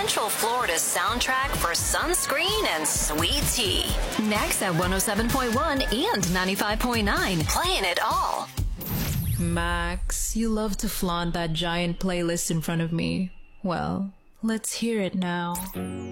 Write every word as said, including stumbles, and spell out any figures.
Central Florida's soundtrack for sunscreen and sweet tea. Next at one oh seven point one and ninety-five point nine. Playing it all. Max, you love to flaunt that giant playlist in front of me. Well, let's hear it now.